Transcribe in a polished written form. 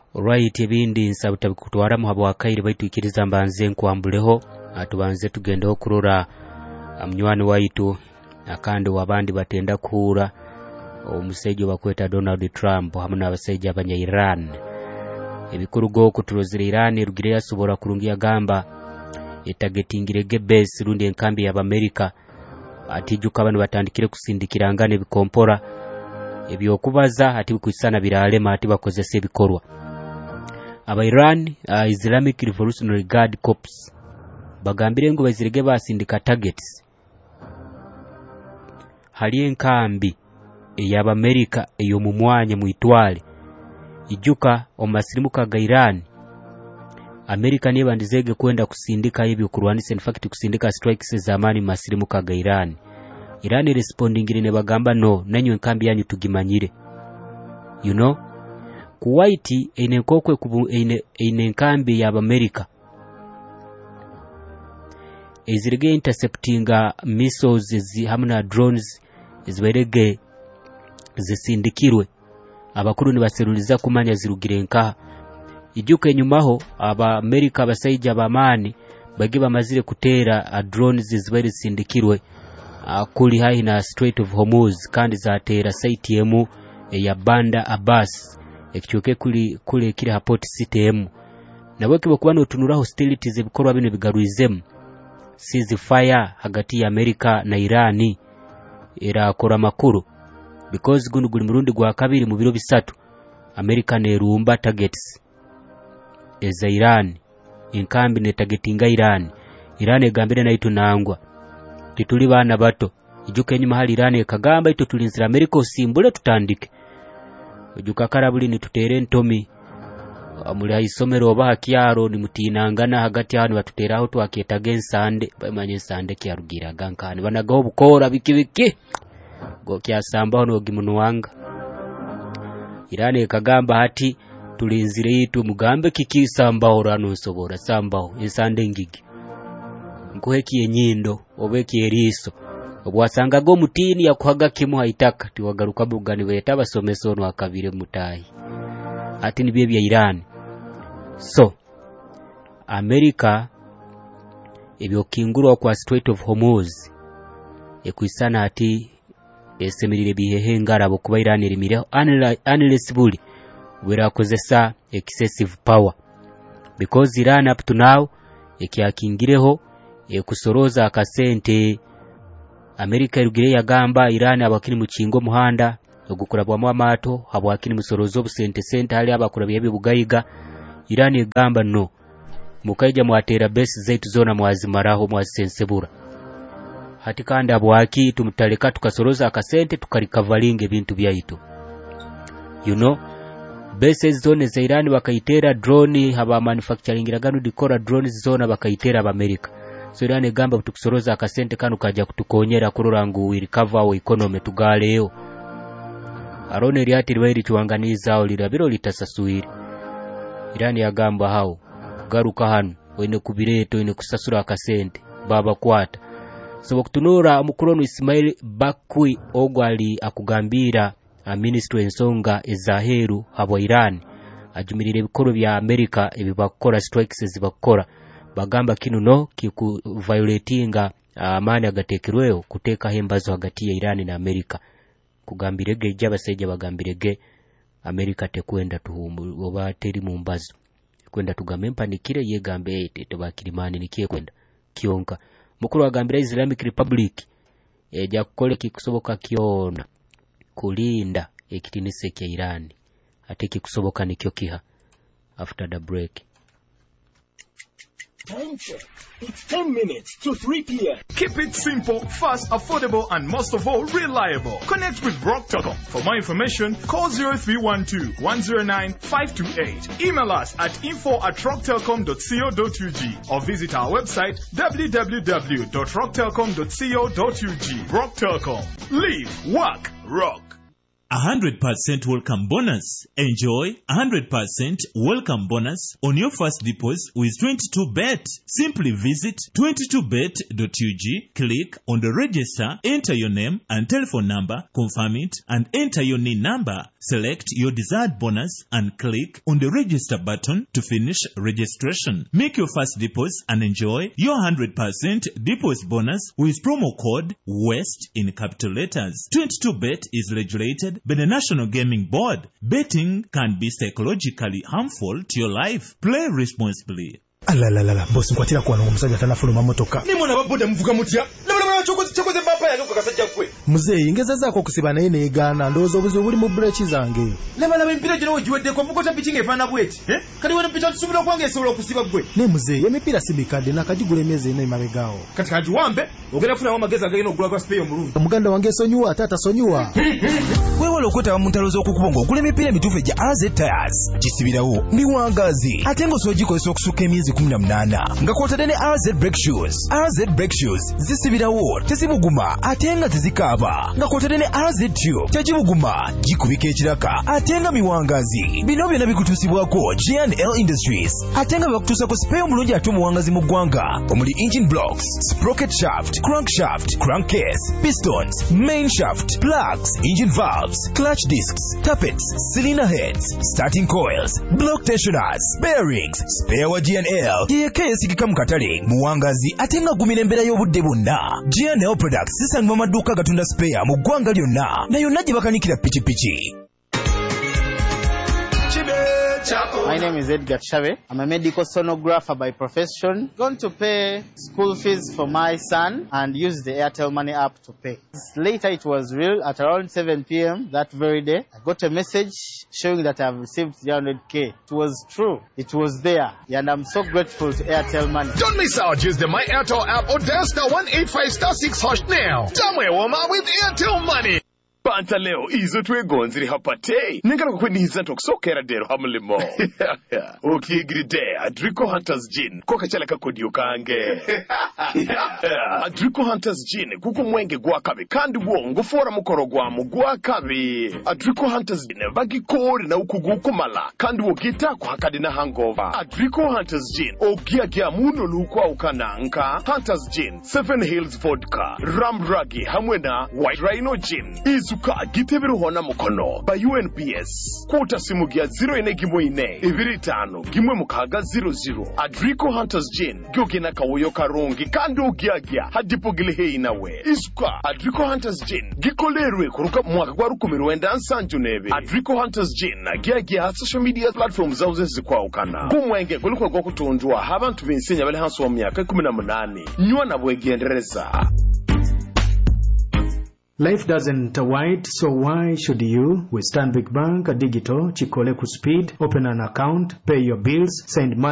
Right ebindi nsabta kutwara mu habwa kaire baituikiriza mbanze nkwambuleho atubanze tugendeho kurora amnywani waitu akandi wabandi batenda kuhura omusejo bakweta Donald Trump hamwe n'abaseja abanya Iran ebikurugo kutulozera Iran rugire yasobora kurungia gamba etagetingirege base rundi enkambi ya Amerika atijuka abantu batandikire kusindikirangane bikompora ebyokubaza ati kwisana biralema ati bakozese ebikorwa aba Iran Islamic Revolutionary Guard Corps bagambire ngo bazirege basindika targets hali enkambi ya Amerika eyo mu mwanya mu itwale ijuka omasirimuka ga Iran Amerika niye bandizege kwenda kusindika hivi kurwanisa in fact kusindika strikes za amani masirimuka ga Iran responding ne bagamba no nanyo enkambi yanyu tugimanyire you know kuwaiti ine kokwe ine enkambi ya Amerika ezirege interceptinga missiles hamna drones ziberege zisindikirwe abakuru ni baseruliza kumanya zirugire nka ijuke nyumaho aba Amerika basaija bamani bagi bamazire kutera drones zibere sindikirwe kuli hai na Strait of Hormuz kandi zatera site yemu ya Banda Abbas ekichoke kuli kiri hapoti city yemu nabo kibokubana otunura hostilities ebikorwa bino bigaruizemu ceasefire hagati ya Amerika na Irani era akora makuru because guno guli murundi gwa kabiri mu biro bisatu Amerika nerumba targets eza Iran enkambi ne targetinga Iran egambira na itu nangwa tituli bana bato ijuke nyuma hali Iran ekagamba itu tulinzira Amerika osimbule tutandike ujuka karabuli ni tutere ntomi amuli ayisomero oba hakyaro ni mutinangana hagati hano batuteraho twaketaga ensande bamanye ensande kyarugira gankani banagaho bukora bikibiki go kyasambaho no gimunuwanga Iran ekagamba hati tulinzire yitu mugambe kikisambaho rano sobora sambaho ensande ngigi nkuheki enyindo obeki eriso obwasanga go mutini yakuhaga kimu haitaka tiwagaruka bugani weta basomeso no akabire mutahi ati nibye bya Iran so Amerika ebyo kinguru kwa Strait of Hormuz ekwisana ati esemirire bihehe ngarabo kuba Iran erimireho unless buli werakozesa excessive power because Iran up to now ekyakingireho ekusoroza akasente Amerika irugire yagamba Iran abakini mu kingo muhanda ogukurabwamo amato habwakini musorozo busente hali abakurabiye bibugayiga Iran egamba no mukaija mwatera base zetu zona mwazimaraho mwasensebura hati kandi abwaki tumutaleka tukasoroza akasente tukarikavalinga ebintu byaitu you know bases zone za Iran bakaitera drone haba manufacturing iragano dikora drones zona bakaitera aba America so Iran egamba tukusoroza akasente kanu kaja kutukonyera kurorangu we recover our economy tugaleyo arone ryati rwairi tuanganiza olirabiro litasasuiri Iran yagamba hao garuka hanu wene kubireto wene kusasura akasente baba kwata so kutunura mukurono Ismail Bakwi ogwali akugambira ministry ensonga ezaheru habwa Iran ajumirire bikoro bya Amerika ebibakora strikes zibakora bagamba kinu no kiku violatinga amani agatekerweyo kuteka hembazo hagati ya Iran na Amerika kugambirege jabaseje bagambirege Amerika tekwenda tuhumbu obateri mu mbazo kwenda tugamempa nikire yegambe tebakirimani nikiye kwenda kionka mukuru agambira Islamic Republic eja kukole kikusoboka kiona kulinda ekitinise kya Iran atiki kusoboka nikyo kiha after the break. Time check. It's 10 minutes to 3 p.m. Keep it simple, fast, affordable, and most of all, reliable. Connect with Rock Telecom. For more information, call 0312-109-528. Email us at info@rocktelecom.co.ug or visit our website www.rocktelecom.co.ug. Rock Telecom. Live, work, rock. 100% welcome bonus. Enjoy 100% welcome bonus on your first deposit with 22bet. Simply visit 22bet.ug, click on the register, enter your name and telephone number, confirm it, and enter your NIN number. Select your desired bonus and click on the register button to finish registration. Make your first deposit and enjoy your 100% deposit bonus with promo code WEST in capital letters. 22bet is regulated by the National Gaming Board. Betting can be psychologically harmful to your life. Play responsibly. Alalala, boss nkwatira kwa omusajja tanafuluma motoka. Ni mwana baboda mvuga mutya. Nabala chokoze bapa yange kasajja kwe. Muzeyi ngeza zako kusiba naye neegana ndowooza obuzibu buli mu brechi zange. Lebala empira gino ogiweddeko mukota pikinga efaana bweti. Kali wena picha tusubira kwange esobola okusiba gwe. Ne muzeyi emipira sibikadde nakagigula emyezi eno emabegaawo. Kati kajiwambe ogenda kufuna amagezi agayina okugula kwa spray omulungi. Omuganda wange esonyiwa taata sonyiwa. Weewala okwetaba mu ntalo z'okukubonga ogula emipira emituufu egya RZ Tires. Gisibirawo miwangazi ate ng'osoogikozesa okusukka emyezi 18 nga kw'otadde ne RZ Brake Shoes. RZ Brake Shoes zisibirawo tezibuguma ate nga tezikaaba nga kw'otadde ne RZ Tube tegibuguma gikubika ekiraka ate nga miwangazi. Bino byonna bikutuusibwako G&L Industries ate nga bakutuusako spare omulungi ate omuwangazi mu ggwanga omuli engine blocks, sprocket shaft, crankshaft, crankcase, pistons, main shaft, plugs, engine valves, clutch discs, tappets, cylinder heads, starting coils, block tensioners, bearings, spare wa G&L yeka yesigika mu katale muwangazi ate nga gumira embeera y'obudde bwonna. G&L Products zisangibwa mu maduuka gatunda spare mu ggwanga lyonna na yonna gye bakanikira pikipiki. My name is Edgar Chave. I'm a medical sonographer by profession. Going to pay school fees for my son and use the Airtel Money app to pay. Later it was real. At around 7 p.m. that very day, I got a message showing that I've received 300k. It was true. It was there. And I'm so grateful to Airtel Money. Don't miss out. Use the My Airtel app or dial *185*6# now. Somewhere warm up with Airtel Money. Panta leo izo twegonziri hapate ningala kukweniza ntokusokera dero hamulimo okigride Adrico Hunters Gin koka chala kakodiyo kange Adrico Hunters Gin kuko mwenge gwakabe kandi wongo fora mukoro gwamu gwakabe. Adrico Hunters Gin bagikori na ukugukumala kandi wogita kuhakadi na hangover. Adrico Hunters Gin ogiagia muno lukwa ukananka. Hunters Gin 7 Hills Vodka Ramragi hamwe na White Rhino Gin Izuka gitebero hona mukono ba UNPS kuta simu gya 0 gimwe mukaga 00. Adrico Hunters Gin gyogena kawoyo karungi kandi ogiagia hadipogile hei nawe. Izuka Adrico Hunters Gin gikolerwe kuruka mwaka gwa 1997. Adrico Hunters Gin agiagia social media platforms zauze zikwawukana kumwenge guliko gwa kutunjwa habantu binsenya bali hanso wa myaka 18 nywa na bwegendereza. Life doesn't wait, so why should you? With Stanbic Bank Digital, Chikoleku Speed, open an account, pay your bills, send money